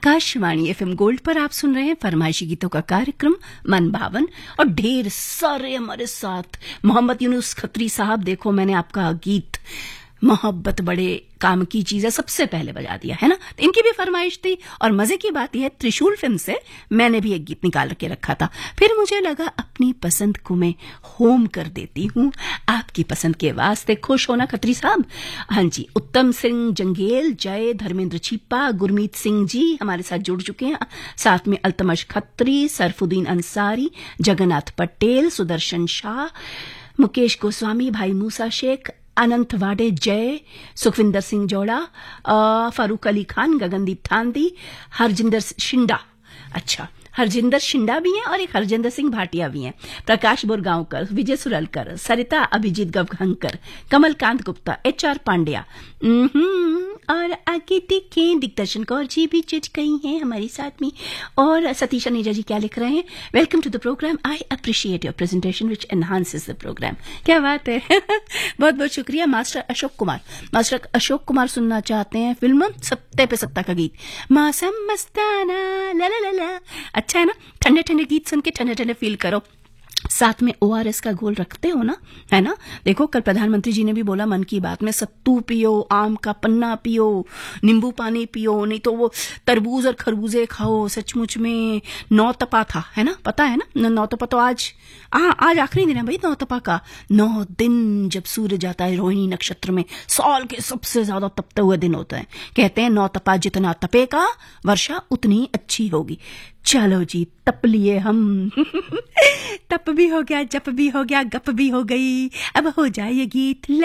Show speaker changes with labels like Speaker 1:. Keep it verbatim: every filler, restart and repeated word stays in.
Speaker 1: Akashvani FM gold पर आप सुन रहे हैं फरमाइशी गीतों का कार्यक्रम मन भावन और ढेर सारे हमारे साथ मोहम्मद यूनुस खत्री साहब। देखो मैंने आपका गीत मोहब्बत बड़े काम की चीज है सबसे पहले बजा दिया है ना, तो इनकी भी फरमाइश थी। और मजे की बात यह है त्रिशूल फिल्म से मैंने भी एक गीत निकाल के रखा था, फिर मुझे लगा अपनी पसंद को मैं होम कर देती हूँ आपकी पसंद के वास्ते। खुश होना खत्री साहब। हाँ जी, उत्तम सिंह जंगेल, जय, धर्मेंद्र छिप्पा, गुरमीत सिंह जी हमारे साथ जुड़ चुके हैं, साथ में अल्तमश खत्री, सरफुद्दीन अंसारी, जगन्नाथ पटेल, सुदर्शन शाह, मुकेश गोस्वामी, भाई मूसा शेख, अनंत वाडे, जय, सुखविंदर सिंह जोड़ा, फारूक अली खान, गगनदीप थांदी, हरजिंदर शिंडा, अच्छा हरजिंदर शिंडा भी हैं और एक हरजिंदर सिंह भाटिया भी हैं, प्रकाश बुरगांवकर, विजय सुरलकर, सरिता अभिजीत गवहंकर, कमलकांत गुप्ता, एच आर पांड्या, और आगे देखें दिग्दर्शन कौर जी भी जुट गई हैं हमारे साथ में। और सतीश अनेजा जी क्या लिख रहे हैं, welcome to the programme, I appreciate your presentation which enhances the programme. क्या बात है बहुत बहुत शुक्रिया। मास्टर अशोक कुमार, मास्टर अशोक कुमार सुनना चाहते हैं फिल्म सत्ते पे सत्ता का गीत मौसम मस्ताना ला ला ला ला। अच्छा है ना, ठंडे ठंडे गीत सुन के ठंडे ठंडे फील करो। साथ में ओआरएस का घोल रखते हो ना, है ना। देखो कल प्रधानमंत्री जी ने भी बोला मन की बात में, सत्तू पियो, आम का पन्ना पियो, नींबू पानी पियो, नहीं तो वो तरबूज और खरबूजे खाओ। सचमुच में नौ तपा था, है ना, पता है ना नौ तपा। तो आज आ, आज आखिरी दिन है भाई नौ तपा का। नौ दिन जब सूर्य जाता है रोहिणी नक्षत्र में, साल के सबसे ज्यादा तपते हुए दिन होता है। कहते हैं नौ तपा जितना तपेगा वर्षा उतनी अच्छी होगी। चलो जी तप लिए हम तप भी हो गया, जप भी हो गया, गप भी हो गई, अब हो जाए ये गीत।